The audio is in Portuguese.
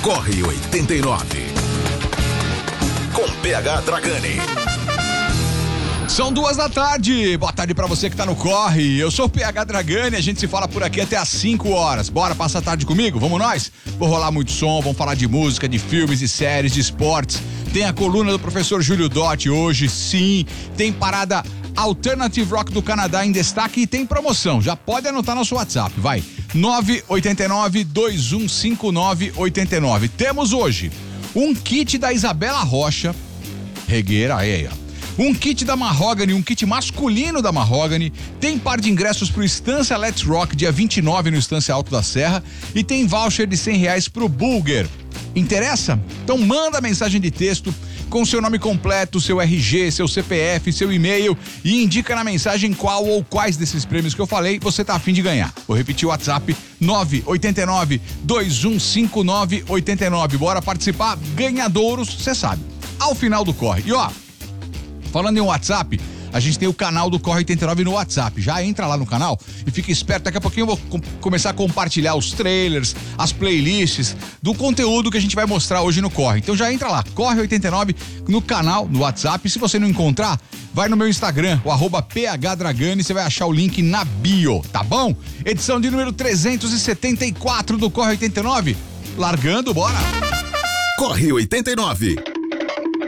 Corre 89. Com PH Dragani. São 2h. Boa tarde pra você que tá no Corre. Eu sou o PH Dragani, a gente se fala por aqui até às 5 horas. Bora passar a tarde comigo? Vamos nós? Vou rolar muito som, vamos falar de música, de filmes e séries, de esportes. Tem a coluna do professor Júlio Dotti hoje, sim. Tem parada Alternative Rock do Canadá em destaque e tem promoção. Já pode anotar nosso WhatsApp, vai. 989-2159-89. Temos hoje um kit da Isabela Rocha, regueira, aí, ó. Um kit da Mahogany, um kit masculino da Mahogany. Tem par de ingressos pro Estância Let's Rock, dia 29 no Estância Alto da Serra. E tem voucher de R$100 pro Bulger. Interessa? Então manda mensagem de texto com seu nome completo, seu RG, seu CPF, seu e-mail e indica na mensagem qual ou quais desses prêmios que eu falei você tá a fim de ganhar. Vou repetir o WhatsApp: 989-2159-89. Bora participar, ganhadouros, você sabe. Ao final do Corre. E ó, falando em WhatsApp, a gente tem o canal do Corre 89 no WhatsApp. Já entra lá no canal e fica esperto. Daqui a pouquinho eu vou começar a compartilhar os trailers, as playlists do conteúdo que a gente vai mostrar hoje no Corre. Então já entra lá, Corre 89 no canal, no WhatsApp. Se você não encontrar, vai no meu Instagram, o @PHDragani, você vai achar o link na bio, tá bom? Edição de número 374 do Corre 89. Largando, bora! Corre 89.